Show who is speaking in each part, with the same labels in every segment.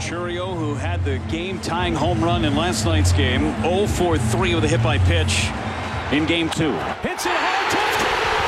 Speaker 1: Chourio, who had the game-tying home run in last night's game, 0-for-3 with a hit by pitch in Game 2.
Speaker 2: Hits it hard, touchdown!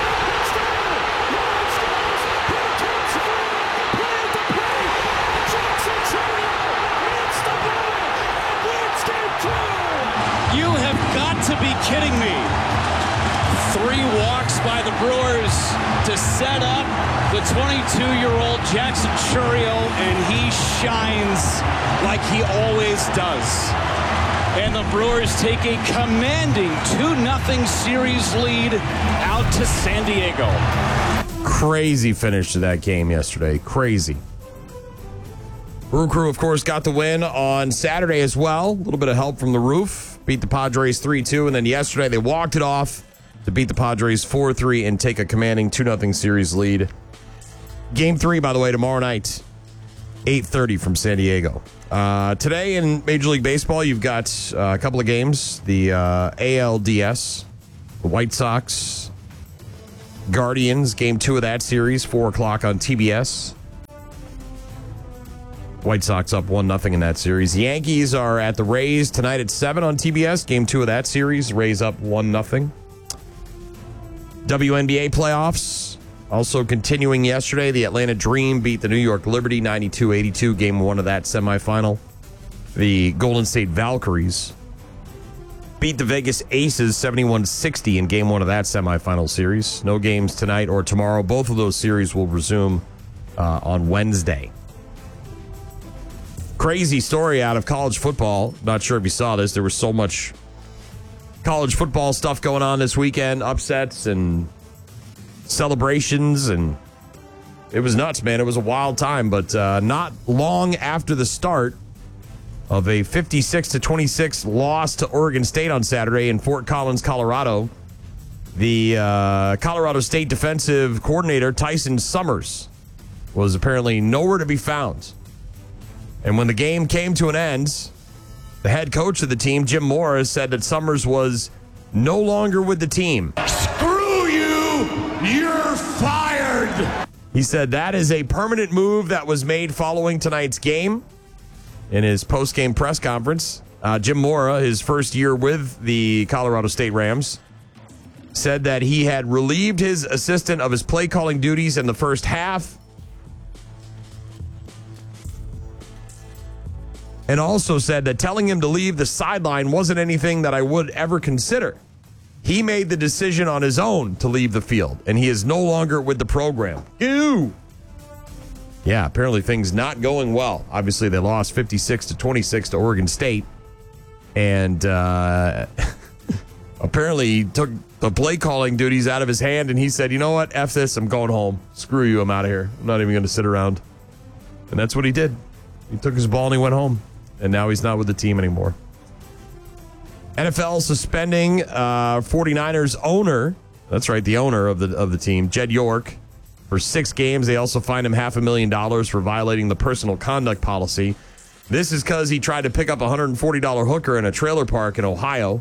Speaker 1: You have got to be kidding me. 3 walks by the Brewers to set up the 22-year-old Jackson Chourio, and he shines like he always does. And the Brewers take a commanding 2-0 series lead out to San Diego.
Speaker 3: Crazy finish to that game yesterday. Crazy. Brew Crew, of course, got the win on Saturday as well. A little bit of help from the roof. Beat the Padres 3-2, and then yesterday they walked it off to beat the Padres 4-3 and take a commanding 2-0 series lead. Game 3, by the way, tomorrow night, 8:30 from San Diego. Today in Major League Baseball, you've got a couple of games. The ALDS, the White Sox, Guardians, Game 2 of that series, 4 o'clock on TBS. White Sox up 1-0 in that series. Yankees are at the Rays tonight at 7 on TBS. Game 2 of that series. Rays up 1-0. WNBA playoffs also continuing yesterday. The Atlanta Dream beat the New York Liberty 92-82. Game 1 of that semifinal. The Golden State Valkyries beat the Vegas Aces 71-60 in Game 1 of that semifinal series. No games tonight or tomorrow. Both of those series will resume on Wednesday. Crazy story out of college football. Not sure if you saw this. There was so much college football stuff going on this weekend. Upsets and celebrations. And it was nuts, man. It was a wild time. But not long after the start of a 56-26 loss to Oregon State on Saturday in Fort Collins, Colorado, the Colorado State defensive coordinator, Tyson Summers, was apparently nowhere to be found. And when the game came to an end, the head coach of the team, Jim Mora, said that Summers was no longer with the team.
Speaker 4: Screw you! You're fired!
Speaker 3: He said that is a permanent move that was made following tonight's game. In his post-game press conference, Jim Mora, his first year with the Colorado State Rams, said that he had relieved his assistant of his play-calling duties in the first half, and also said that telling him to leave the sideline wasn't anything that I would ever consider. He made the decision on his own to leave the field, and he is no longer with the program. Ew! Yeah, apparently things not going well. Obviously, they lost 56-26 to Oregon State, and apparently he took the play calling duties out of his hand, and he said, you know what, F this, I'm going home. Screw you, I'm out of here. I'm not even going to sit around. And that's what he did. He took his ball and he went home. And now he's not with the team anymore. NFL suspending 49ers owner, that's right, the owner of the team, Jed York, for 6 games. They also fined him $500,000 for violating the personal conduct policy. This is because he tried to pick up a $140 hooker in a trailer park in Ohio.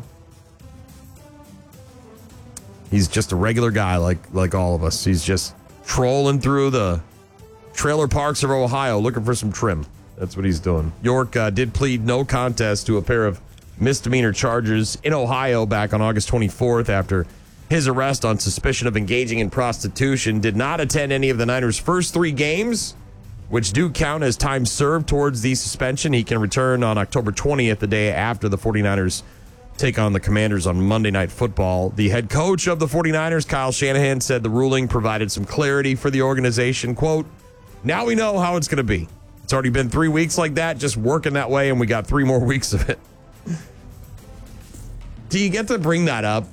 Speaker 3: He's just a regular guy like all of us. He's just trolling through the trailer parks of Ohio looking for some trim. That's what he's doing. York did plead no contest to a pair of misdemeanor charges in Ohio back on August 24th after his arrest on suspicion of engaging in prostitution. Did not attend any of the Niners' first 3 games, which do count as time served towards the suspension. He can return on October 20th, the day after the 49ers take on the Commanders on Monday Night Football. The head coach of the 49ers, Kyle Shanahan, said the ruling provided some clarity for the organization. Quote, now we know how it's going to be. It's already been 3 weeks like that, just working that way, and we got 3 more weeks of it. Do you get to bring that up?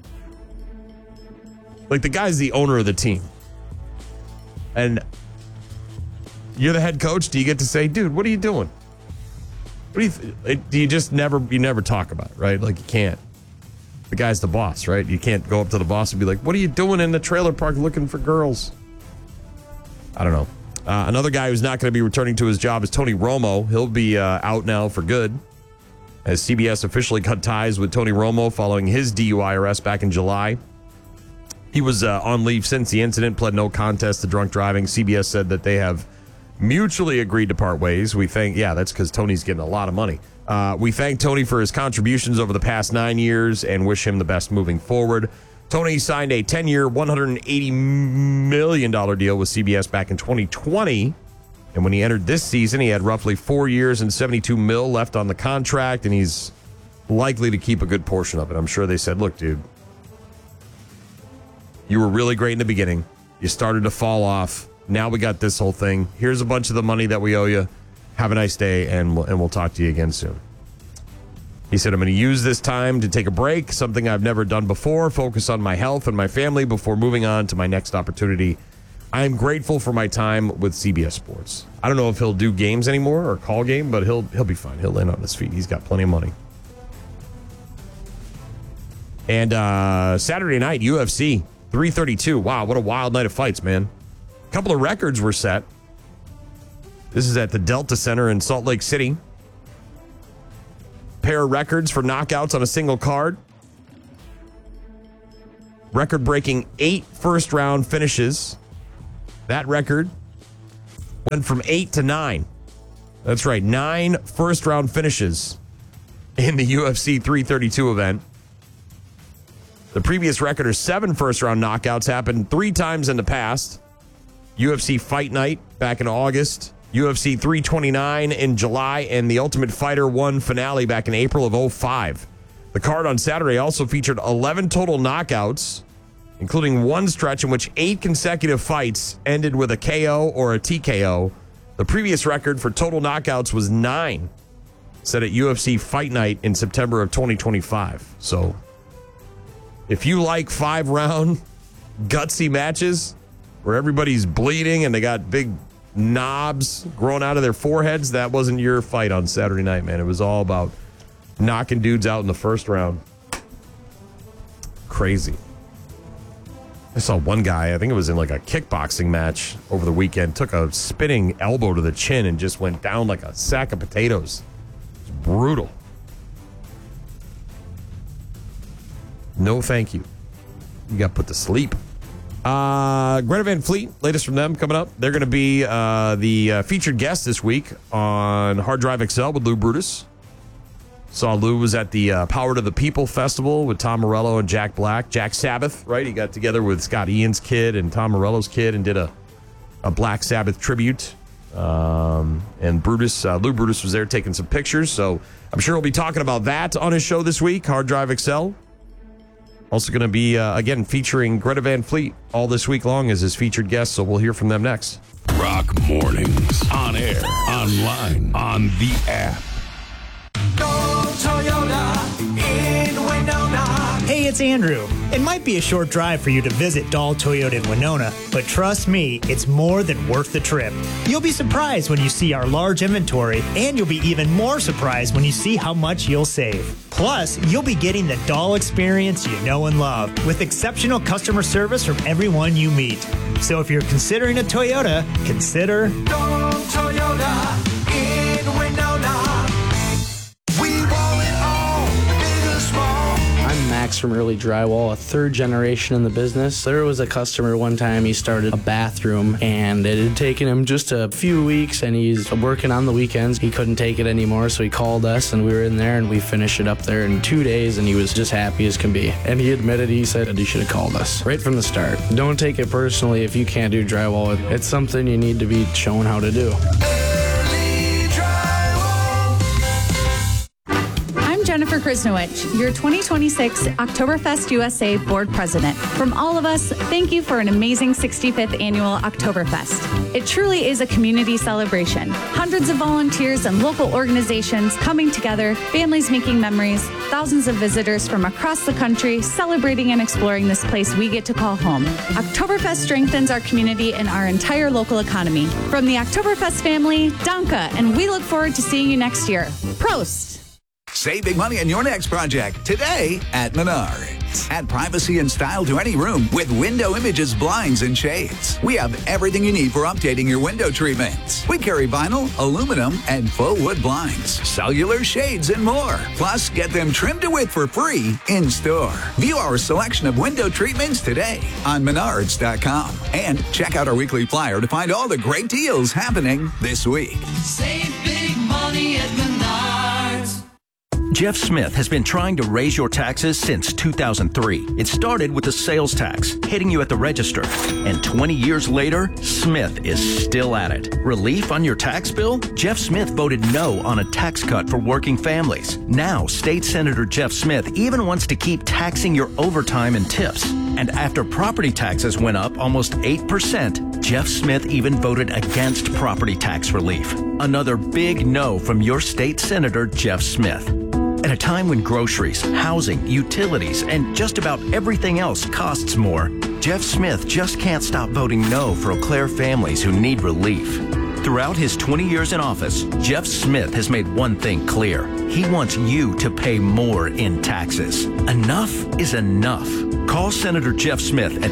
Speaker 3: Like, the guy's the owner of the team. And you're the head coach. Do you get to say, dude, what are you doing? What do you just never talk about it, right? Like, you can't. The guy's the boss, right? You can't go up to the boss and be like, what are you doing in the trailer park looking for girls? I don't know. Another guy who's not going to be returning to his job is Tony Romo. He'll be out now for good, as CBS officially cut ties with Tony Romo following his DUI arrest back in July. He was on leave since the incident, pled no contest to drunk driving. CBS said that they have mutually agreed to part ways. We thank, that's because Tony's getting a lot of money. We thank Tony for his contributions over the past 9 years and wish him the best moving forward. Tony signed a 10-year, $180 million deal with CBS back in 2020. And when he entered this season, he had roughly 4 years and $72 million left on the contract, and he's likely to keep a good portion of it. I'm sure they said, look, dude, you were really great in the beginning. You started to fall off. Now we got this whole thing. Here's a bunch of the money that we owe you. Have a nice day, and we'll talk to you again soon. He said, I'm going to use this time to take a break, something I've never done before, focus on my health and my family before moving on to my next opportunity. I am grateful for my time with CBS Sports. I don't know if he'll do games anymore or call game, but he'll be fine. He'll land on his feet. He's got plenty of money. And Saturday night, UFC 332. Wow, what a wild night of fights, man. A couple of records were set. This is at the Delta Center in Salt Lake City. Pair of records for knockouts on a single card. Record-breaking 8 first-round finishes. That record went from 8 to 9. That's right, 9 first-round finishes in the UFC 332 event. The previous record of 7 first-round knockouts happened 3 times in the past. UFC Fight Night back in August, UFC 329 in July, and the Ultimate Fighter 1 finale back in April of 2005. The card on Saturday also featured 11 total knockouts, including one stretch in which 8 consecutive fights ended with a KO or a TKO. The previous record for total knockouts was 9, set at UFC Fight Night in September of 2025. So, if you like 5-round gutsy matches where everybody's bleeding and they got big knobs growing out of their foreheads, that wasn't your fight on Saturday night, man. It was all about knocking dudes out in the first round. Crazy. I saw one guy, I think it was in like a kickboxing match over the weekend, took a spinning elbow to the chin and just went down like a sack of potatoes. It was brutal. No, thank you. You got put to sleep. Greta Van Fleet, latest from them coming up. They're going to be the featured guest this week on Hard Drive XL with Lou Brutus. Saw Lou was at the Power to the People Festival with Tom Morello and Jack Black. Jack Sabbath, right? He got together with Scott Ian's kid and Tom Morello's kid and did a Black Sabbath tribute. And Brutus, Lou Brutus was there taking some pictures. So I'm sure he'll be talking about that on his show this week, Hard Drive XL. Also going to be, again, featuring Greta Van Fleet all this week long as his featured guest, so we'll hear from them next.
Speaker 4: Rock Mornings. On air, online, on the app.
Speaker 2: Toyota in Winona.
Speaker 5: Hey, it's Andrew. It might be a short drive for you to visit Dahl Toyota in Winona, but trust me, it's more than worth the trip. You'll be surprised when you see our large inventory, and you'll be even more surprised when you see how much you'll save. Plus, you'll be getting the Dahl experience you know and love, with exceptional customer service from everyone you meet. So if you're considering a Toyota, consider
Speaker 2: Dahl Toyota in Winona. We want it all, big or small.
Speaker 6: I'm Max from Early Drywall, a third generation in the business. There was a customer one time, he started a bathroom and it had taken him just a few weeks and he's working on the weekends. He couldn't take it anymore, so he called us and we were in there and we finished it up there in 2 days and he was just happy as can be. And he admitted, he said he should have called us right from the start. Don't take it personally if you can't do drywall. It's something you need to be shown how to do.
Speaker 7: Jennifer Krisnowicz, your 2026 Oktoberfest USA Board President. From all of us, thank you for an amazing 65th Annual Oktoberfest. It truly is a community celebration. Hundreds of volunteers and local organizations coming together, families making memories, thousands of visitors from across the country celebrating and exploring this place we get to call home. Oktoberfest strengthens our community and our entire local economy. From the Oktoberfest family, Danke, and we look forward to seeing you next year. Prost!
Speaker 8: Save big money on your next project today at Menards. blinds. Add privacy and style to any room with Window Images blinds and shades. We have everything you need for updating your window treatments. We carry vinyl, aluminum, and faux wood blinds, cellular shades, and more. Plus, get them trimmed to width for free in store. View our selection of window treatments today on Menards.com. And check out our weekly flyer to find all the great deals happening this week.
Speaker 2: Save big money at Menards.
Speaker 9: Jeff Smith has been trying to raise your taxes since 2003. It started with the sales tax, hitting you at the register. And 20 years later, Smith is still at it. Relief on your tax bill? Jeff Smith voted no on a tax cut for working families. Now, State Senator Jeff Smith even wants to keep taxing your overtime and tips. And after property taxes went up almost 8%, Jeff Smith even voted against property tax relief. Another big no from your state senator, Jeff Smith. At a time when groceries, housing, utilities, and just about everything else costs more, Jeff Smith just can't stop voting no for Eau Claire families who need relief. Throughout his 20 years in office, Jeff Smith has made one thing clear. He wants you to pay more in taxes. Enough is enough. Call Senator Jeff Smith at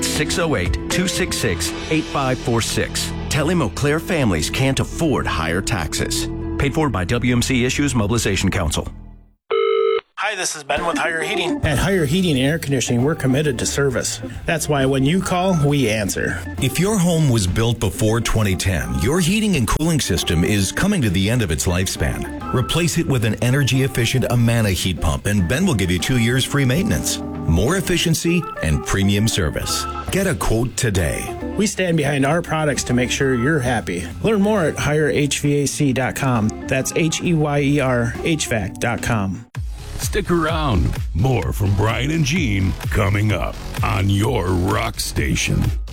Speaker 9: 608-266-8546. Tell him Eau Claire families can't afford higher taxes. Paid for by WMC Issues Mobilization Council.
Speaker 10: Hi, this is Ben with Higher Heating. At Higher Heating and Air Conditioning, we're committed to service. That's why when you call, we answer.
Speaker 11: If your home was built before 2010, your heating and cooling system is coming to the end of its lifespan. Replace it with an energy-efficient Amana heat pump, and Ben will give you 2 years free maintenance, more efficiency, and premium service. Get a quote today.
Speaker 10: We stand behind our products to make sure you're happy. Learn more at HireHVAC.com. That's HEYER HVAC.com.
Speaker 4: Stick around. More from Brian and Gene coming up on your rock station.